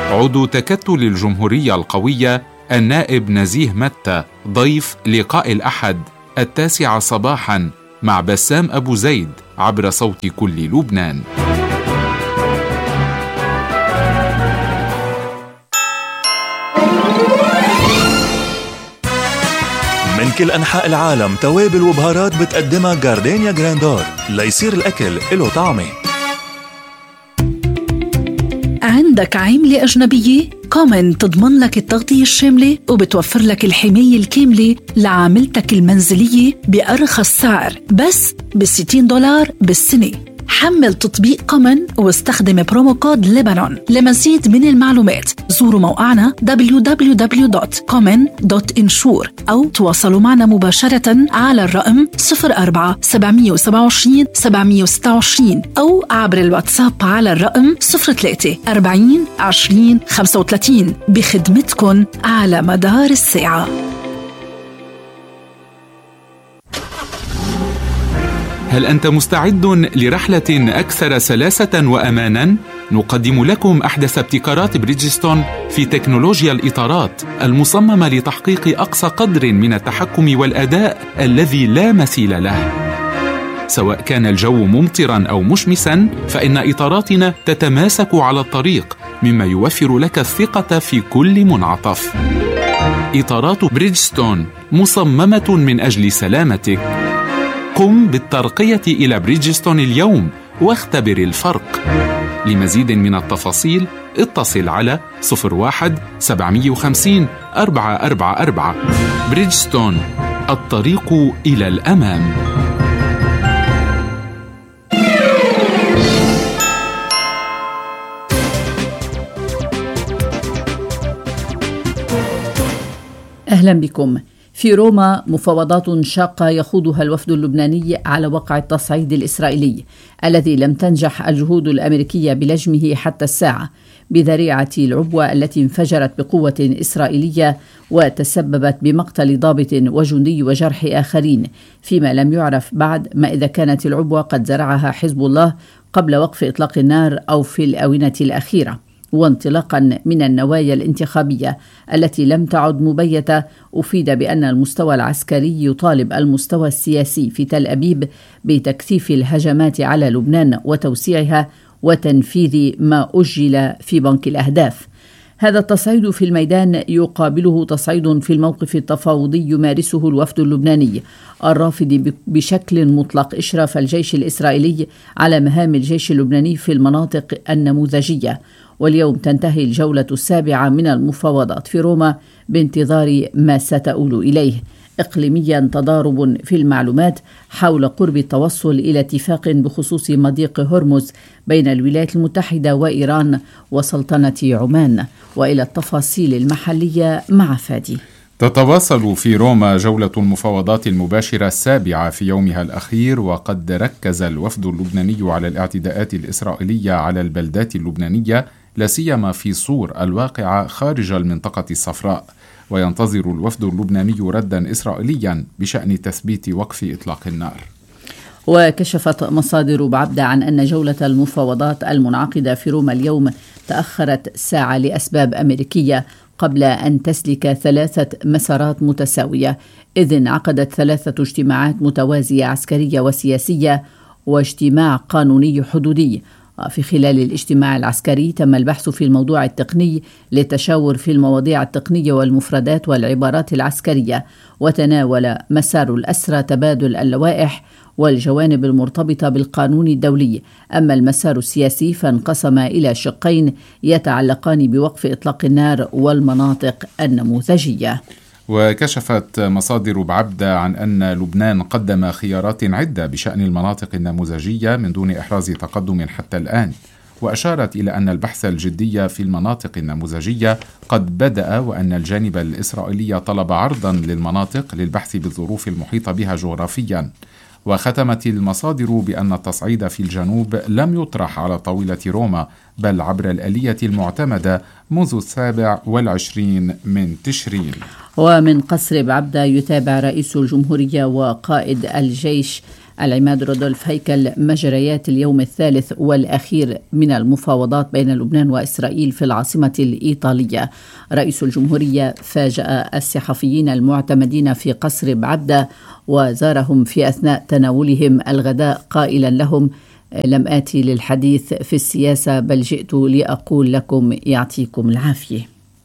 عضو تكتل الجمهورية القوية النائب نزيه متى ضيف لقاء الأحد 9 صباحاً مع بسام أبو زيد عبر صوت كل لبنان. من كل أنحاء العالم توابل وبهارات بتقدمها جاردينيا جراندور ليصير الأكل له طعمه. عندك عاملة أجنبية؟ كومن تضمن لك التغطية الشاملة وبتوفر لك الحماية الكاملة لعاملتك المنزلية بأرخص سعر بس $60 بالسنة. حمل تطبيق كومن واستخدم برومو كود لبنان. لمزيد من المعلومات زوروا موقعنا www.common.insure أو تواصلوا معنا مباشرة على الرقم 04-727-726 أو عبر الواتساب على الرقم 03-40-20-35 بخدمتكن على مدار الساعة. هل أنت مستعد لرحلة أكثر سلاسة وأماناً؟ نقدم لكم أحدث ابتكارات بريدجستون في تكنولوجيا الإطارات المصممة لتحقيق أقصى قدر من التحكم والأداء الذي لا مثيل له. سواء كان الجو ممطراً أو مشمساً، فإن إطاراتنا تتماسك على الطريق، مما يوفر لك الثقة في كل منعطف. إطارات بريدجستون مصممة من أجل سلامتك. قم بالترقية إلى بريدجستون اليوم واختبر الفرق. لمزيد من التفاصيل اتصل على 01-750-444. بريدجستون، الطريق إلى الأمام. أهلا بكم. في روما مفاوضات شاقة يخوضها الوفد اللبناني على وقع التصعيد الإسرائيلي الذي لم تنجح الجهود الأمريكية بلجمه حتى الساعة، بذريعة العبوة التي انفجرت بقوة إسرائيلية وتسببت بمقتل ضابط وجندي وجرح آخرين، فيما لم يعرف بعد ما إذا كانت العبوة قد زرعها حزب الله قبل وقف إطلاق النار أو في الآونة الأخيرة. وانطلاقا من النوايا الانتخابية التي لم تعد مبيتة، أفيد بأن المستوى العسكري يطالب المستوى السياسي في تل أبيب بتكثيف الهجمات على لبنان وتوسيعها وتنفيذ ما أجل في بنك الأهداف. هذا التصعيد في الميدان يقابله تصعيد في الموقف التفاوضي يمارسه الوفد اللبناني الرافض بشكل مطلق إشراف الجيش الإسرائيلي على مهام الجيش اللبناني في المناطق النموذجية. واليوم تنتهي الجولة 7 من المفاوضات في روما بانتظار ما ستؤول إليه. إقليميا تضارب في المعلومات حول قرب التوصل إلى اتفاق بخصوص مضيق هرمز بين الولايات المتحدة وإيران وسلطنة عمان. وإلى التفاصيل المحلية مع فادي. تتواصل في روما جولة المفاوضات المباشرة 7 في يومها الأخير، وقد ركز الوفد اللبناني على الاعتداءات الإسرائيلية على البلدات اللبنانية، لا سيما في صور الواقعة خارج المنطقة الصفراء. وينتظر الوفد اللبناني ردا إسرائيليا بشأن تثبيت وقف إطلاق النار. وكشفت مصادر بعبدة عن أن جولة المفاوضات المنعقدة في روما اليوم تأخرت ساعة لأسباب أمريكية قبل أن تسلك 3 مسارات متساوية، إذ انعقدت 3 اجتماعات متوازية عسكرية وسياسية واجتماع قانوني حدودي. في خلال الاجتماع العسكري تم البحث في الموضوع التقني للتشاور في المواضيع التقنية والمفردات والعبارات العسكرية، وتناول مسار الأسرى تبادل اللوائح والجوانب المرتبطة بالقانون الدولي. أما المسار السياسي فانقسم إلى شقين يتعلقان بوقف إطلاق النار والمناطق النموذجية. وكشفت مصادر بعبدة عن أن لبنان قدم خيارات عدة بشأن المناطق النموذجية من دون إحراز تقدم حتى الآن، وأشارت إلى أن البحث الجدي في المناطق النموذجية قد بدأ، وأن الجانب الإسرائيلي طلب عرضا للمناطق للبحث بالظروف المحيطة بها جغرافيا. وختمت المصادر بأن التصعيد في الجنوب لم يطرح على طاولة روما، بل عبر الآلية المعتمدة منذ 27 من تشرين. ومن قصر بعبدة يتابع رئيس الجمهورية وقائد الجيش العماد رودولف هيكل، مجريات اليوم الثالث والأخير من المفاوضات بين لبنان وإسرائيل في العاصمة الإيطالية. رئيس الجمهورية فاجأ الصحفيين المعتمدين في قصر بعبدة وزارهم في أثناء تناولهم الغداء قائلا لهم: لم آتي للحديث في السياسة بل جئت لأقول لكم يعطيكم العافية.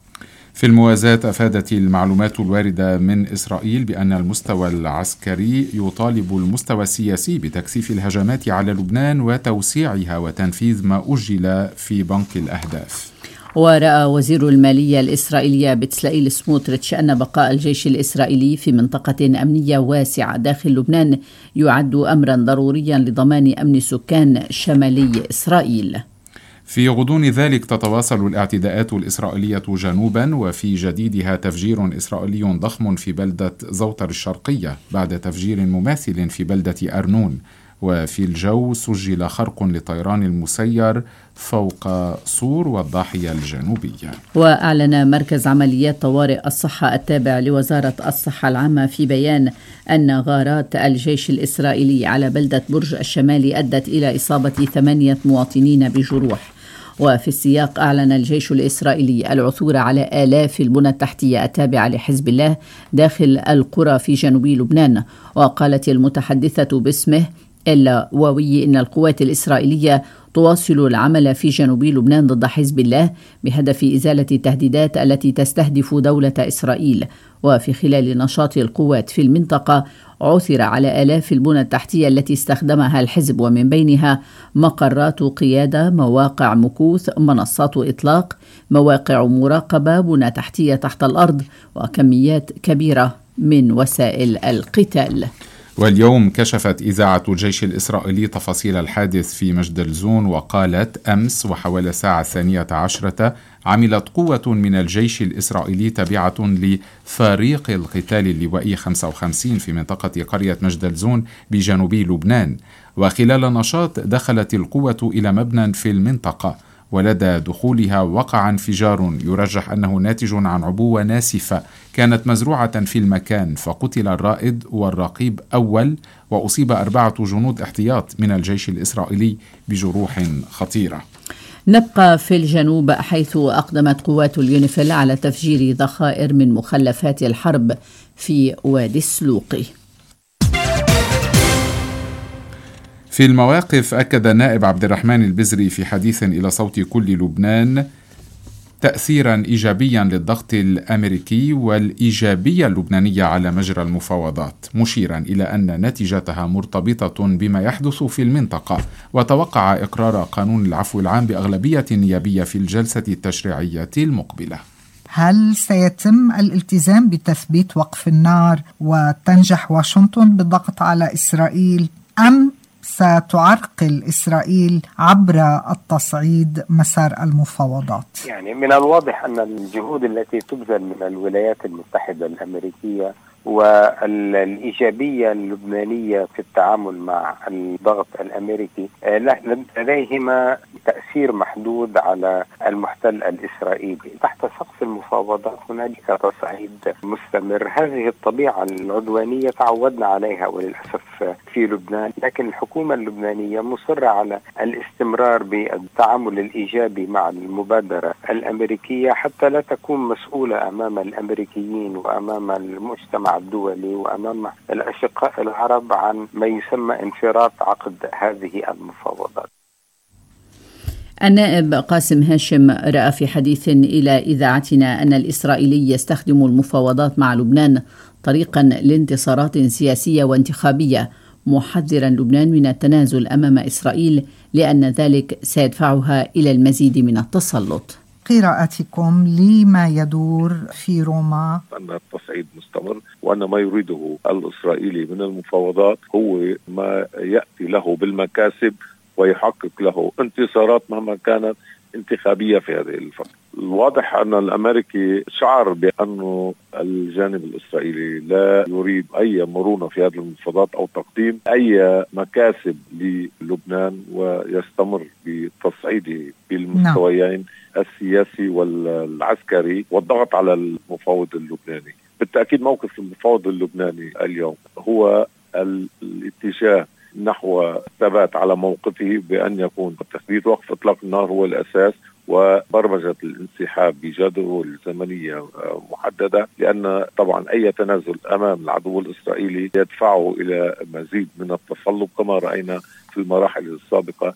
في الموازاة، أفادت المعلومات الواردة من إسرائيل بأن المستوى العسكري يطالب المستوى السياسي بتكثيف الهجمات على لبنان وتوسيعها وتنفيذ ما أجل في بنك الأهداف. ورأى وزير المالية الإسرائيلية بتسلائيل سموتريتش أن بقاء الجيش الإسرائيلي في منطقة أمنية واسعة داخل لبنان يعد أمرا ضروريا لضمان أمن سكان شمالي إسرائيل. في غضون ذلك تتواصل الاعتداءات الإسرائيلية جنوبا، وفي جديدها تفجير إسرائيلي ضخم في بلدة زوطر الشرقية بعد تفجير مماثل في بلدة أرنون. وفي الجو سجل خرق للطيران المسير فوق صور والضاحية الجنوبية. وأعلن مركز عمليات طوارئ الصحة التابع لوزارة الصحة العامة في بيان أن غارات الجيش الإسرائيلي على بلدة برج الشمالي أدت إلى إصابة 8 مواطنين بجروح. وفي السياق أعلن الجيش الإسرائيلي العثور على آلاف البنى التحتية التابعة لحزب الله داخل القرى في جنوب لبنان. وقالت المتحدثة باسمه إلا واوي إن القوات الإسرائيلية تواصل العمل في جنوب لبنان ضد حزب الله بهدف إزالة التهديدات التي تستهدف دولة إسرائيل. وفي خلال نشاط القوات في المنطقة عثر على آلاف البنى التحتية التي استخدمها الحزب، ومن بينها مقرات قيادة، مواقع مكوث، منصات إطلاق، مواقع مراقبة، بنى تحتية تحت الأرض، وكميات كبيرة من وسائل القتال. واليوم كشفت إذاعة الجيش الإسرائيلي تفاصيل الحادث في مجدلزون، وقالت: أمس وحوالي الساعة 12 عملت قوة من الجيش الإسرائيلي تابعة لفريق القتال اللوائي 55 في منطقة قرية مجدلزون بجنوب لبنان. وخلال نشاط دخلت القوة إلى مبنى في المنطقة، ولدى دخولها وقع انفجار يرجح أنه ناتج عن عبوة ناسفة كانت مزروعة في المكان، فقتل الرائد والرقيب أول، وأصيب 4 جنود احتياط من الجيش الإسرائيلي بجروح خطيرة. نبقى في الجنوب، حيث أقدمت قوات اليونيفيل على تفجير ذخائر من مخلفات الحرب في وادي السلوقي. في المواقف، أكد النائب عبد الرحمن البزري في حديث إلى صوت كل لبنان تأثيرا إيجابيا للضغط الأمريكي والإيجابية اللبنانية على مجرى المفاوضات، مشيرا إلى أن نتيجتها مرتبطة بما يحدث في المنطقة. وتوقع إقرار قانون العفو العام بأغلبية نيابية في الجلسة التشريعية المقبلة. هل سيتم الالتزام بتثبيت وقف النار وتنجح واشنطن بالضغط على إسرائيل، أم ستعرقل إسرائيل عبر التصعيد مسار المفاوضات؟ يعني من الواضح أن الجهود التي تبذل من الولايات المتحدة الأمريكية والإيجابية اللبنانية في التعامل مع الضغط الأمريكي لديهما تأثير محدود على المحتل الإسرائيلي. تحت سقف المفاوضات هنالك تصعيد مستمر. هذه الطبيعة العدوانية تعودنا عليها وللأسف في لبنان، لكن الحكومة اللبنانية مصرة على الاستمرار بالتعامل الإيجابي مع المبادرة الأمريكية حتى لا تكون مسؤولة أمام الأمريكيين وأمام المجتمع الدولي وأمام الأشقاء العرب عن ما يسمى انفراط عقد هذه المفاوضات. النائب قاسم هاشم رأى في حديث إلى إذاعتنا أن الإسرائيلي يستخدم المفاوضات مع لبنان طريقا لانتصارات سياسية وانتخابية، محذرا لبنان من التنازل أمام إسرائيل لأن ذلك سيدفعها إلى المزيد من التسلط. قراءتكم لما يدور في روما؟ أن التصعيد مستمر، وأن ما يريده الإسرائيلي من المفاوضات هو ما يأتي له بالمكاسب ويحقق له انتصارات مهما كانت انتخابية في هذه الفترة. الواضح أن الأمريكي شعر بأنه الجانب الإسرائيلي لا يريد أي مرونة في هذه المفاوضات أو تقديم أي مكاسب للبنان، ويستمر بتصعيده بالمستويين السياسي والعسكري والضغط على المفاوض اللبناني. بالتأكيد موقف المفاوض اللبناني اليوم هو الاتجاه نحو الثبات على موقفه بأن يكون تثبيت وقف إطلاق النار هو الأساس، وبرمجة الانسحاب بجدول زمنية محددة، لأن طبعا أي تنازل أمام العدو الإسرائيلي يدفعه إلى مزيد من التصلب كما رأينا في المراحل السابقة